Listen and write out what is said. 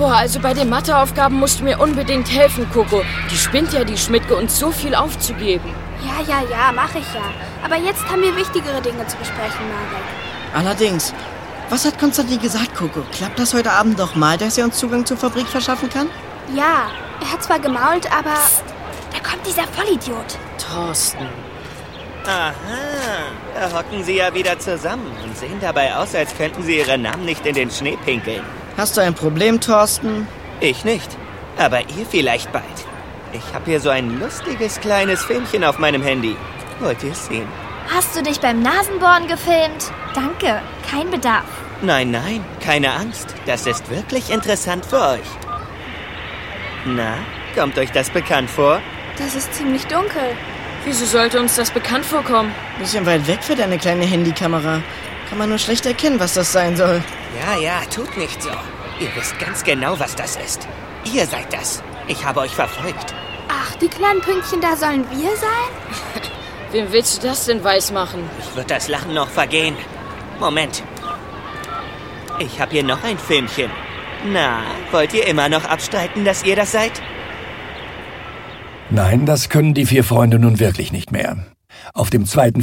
Boah, also bei den Matheaufgaben musst du mir unbedingt helfen, Coco. Die spinnt ja, die Schmidtke, uns so viel aufzugeben. Ja, mach ich ja. Aber jetzt haben wir wichtigere Dinge zu besprechen, Marek. Allerdings. Was hat Konstantin gesagt, Coco? Klappt das heute Abend doch mal, dass er uns Zugang zur Fabrik verschaffen kann? Ja, er hat zwar gemault, aber... Psst, da kommt dieser Vollidiot. Thorsten. Aha, da hocken sie ja wieder zusammen und sehen dabei aus, als könnten sie ihre Namen nicht in den Schnee pinkeln. Hast du ein Problem, Thorsten? Ich nicht, aber ihr vielleicht bald. Ich habe hier so ein lustiges kleines Filmchen auf meinem Handy. Wollt ihr es sehen? Hast du dich beim Nasenbohren gefilmt? Danke, kein Bedarf. Nein, keine Angst. Das ist wirklich interessant für euch. Na, kommt euch das bekannt vor? Das ist ziemlich dunkel. Wieso sollte uns das bekannt vorkommen? Bisschen weit weg für deine kleine Handykamera. Kann man nur schlecht erkennen, was das sein soll. Ja, tut nicht so. Ihr wisst ganz genau, was das ist. Ihr seid das. Ich habe euch verfolgt. Ach, die kleinen Pünktchen da sollen wir sein? Wem willst du das denn weismachen? Ich würde das Lachen noch vergehen. Moment. Ich habe hier noch ein Filmchen. Na, wollt ihr immer noch abstreiten, dass ihr das seid? Nein, das können die 4 Freunde nun wirklich nicht mehr. Auf dem zweiten